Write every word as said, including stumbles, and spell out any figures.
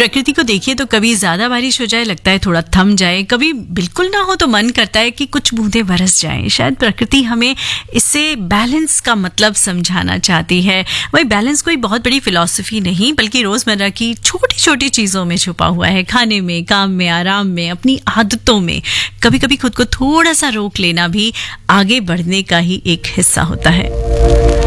प्रकृति को देखिए तो कभी ज्यादा बारिश हो जाए, लगता है थोड़ा थम जाए, कभी बिल्कुल ना हो तो मन करता है कि कुछ बूंदे बरस जाएं। शायद प्रकृति हमें इससे बैलेंस का मतलब समझाना चाहती है। वही बैलेंस कोई बहुत बड़ी फिलॉसफी नहीं, बल्कि रोजमर्रा की छोटी छोटी चीजों में छुपा हुआ है। खाने में, काम में, आराम में, अपनी आदतों में। कभी कभी खुद को थोड़ा सा रोक लेना भी आगे बढ़ने का ही एक हिस्सा होता है।